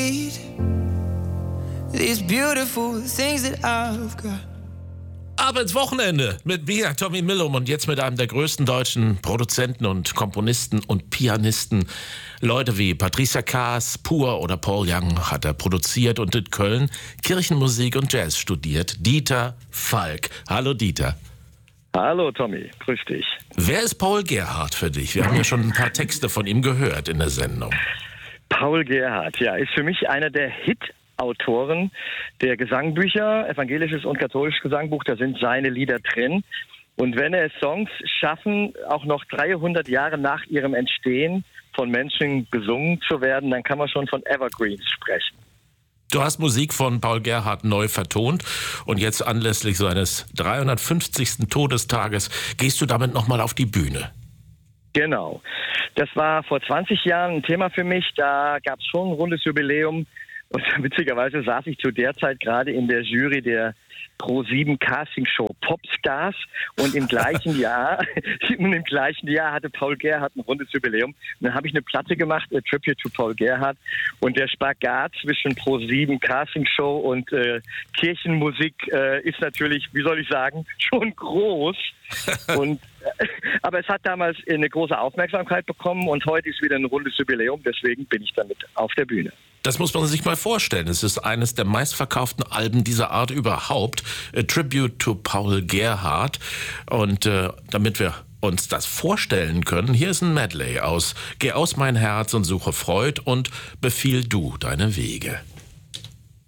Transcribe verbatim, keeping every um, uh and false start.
need these beautiful things that I've got. Ab ins Wochenende mit mir, Tommy Millum, und jetzt mit einem der größten deutschen Produzenten und Komponisten und Pianisten. Leute wie Patricia Kaas, Pur oder Paul Young hat er produziert und in Köln Kirchenmusik und Jazz studiert. Dieter Falk. Hallo Dieter. Hallo Tommy, grüß dich. Wer ist Paul Gerhardt für dich? Wir haben ja schon ein paar Texte von ihm gehört in der Sendung. Paul Gerhardt, ja, ist für mich einer der Hit Autoren der Gesangbücher, evangelisches und katholisches Gesangbuch, da sind seine Lieder drin. Und wenn er Songs schaffen, auch noch dreihundert Jahre nach ihrem Entstehen von Menschen gesungen zu werden, dann kann man schon von Evergreens sprechen. Du hast Musik von Paul Gerhardt neu vertont und jetzt anlässlich seines dreihundertfünfzigsten Todestages gehst du damit nochmal auf die Bühne. Genau. Das war vor zwanzig Jahren ein Thema für mich. Da gab es schon ein rundes Jubiläum. Und witzigerweise saß ich zu der Zeit gerade in der Jury der Pro sieben Castingshow Popstars und im gleichen Jahr, im gleichen Jahr hatte Paul Gerhardt ein rundes Jubiläum. Und dann habe ich eine Platte gemacht, A Tribute to Paul Gerhardt. Und der Spagat zwischen Pro sieben Castingshow und äh, Kirchenmusik äh, ist natürlich, wie soll ich sagen, schon groß. Und, äh, aber es hat damals eine große Aufmerksamkeit bekommen und heute ist wieder ein rundes Jubiläum. Deswegen bin ich damit auf der Bühne. Das muss man sich mal vorstellen. Es ist eines der meistverkauften Alben dieser Art überhaupt. A Tribute to Paul Gerhardt. Und äh, damit wir uns das vorstellen können, hier ist ein Medley aus Geh aus mein Herz und suche Freud und Befiehl du deine Wege.